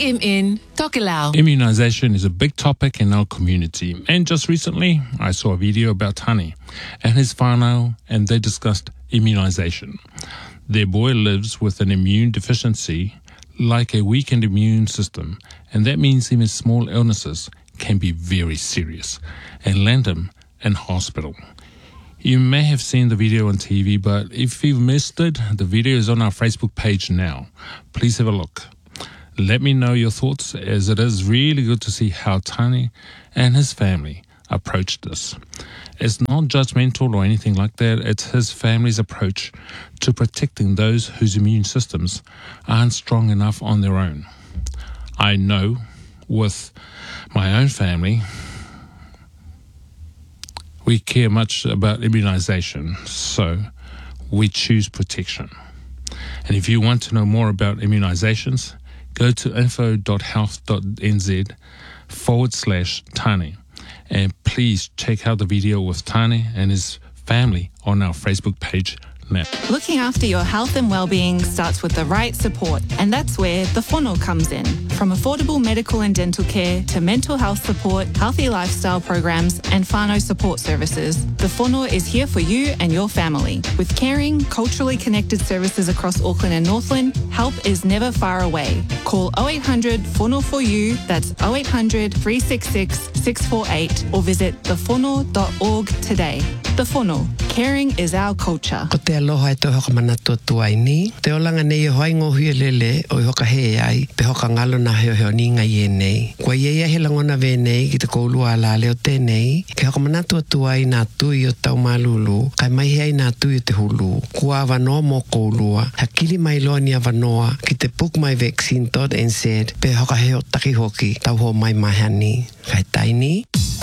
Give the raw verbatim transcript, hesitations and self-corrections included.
M N, Tokelau. Immunization is a big topic in our community, and just recently I saw a video about Tani and his whānau, and they discussed immunization. Their boy lives with an immune deficiency, like a weakened immune system, and that means even small illnesses can be very serious and land him in hospital. You may have seen the video on T V, but if you've missed it, the video is on our Facebook page now. Please have a look. Let me know your thoughts, as it is really good to see how Tani and his family approached this. It's not judgmental or anything like that. It's his family's approach to protecting those whose immune systems aren't strong enough on their own. I know with my own family, we care much about immunization, so we choose protection. And if you want to know more about immunizations, go to info.health.nz forward slash Tani. And please check out the video with Tani and his family on our Facebook page now. Looking after your health and well-being starts with the right support, and that's where the whānau comes in. From affordable medical and dental care to mental health support, healthy lifestyle programs, and whānau support services, the whānau is here for you and your family. With caring, culturally connected services across Auckland and Northland, help is never far away. Call oh eight hundred whānau for you, that's oh eight hundred, three six six, six four eight, or visit the whānau dot org today. The whānau, caring is our culture. Ko te aloha e te hoka manatua tuai ni. Te olanga nei e hoai ngohui lele o i hoka he ai, pe hoka ngalo na heo heo ni ngai e nei. Kua iei ahe langona ve nei ki te koulua ala leo te nei, ke hoka manatua tuai nā tui o tau malulu, kai mai hei nā tui o te hulu. Kua avanoa mo koulua, hakili mai loa ni avanoa ki te book my vaccine dot n z, pe hoka heo taki hoki, tau ho mai mahani. Kai taini.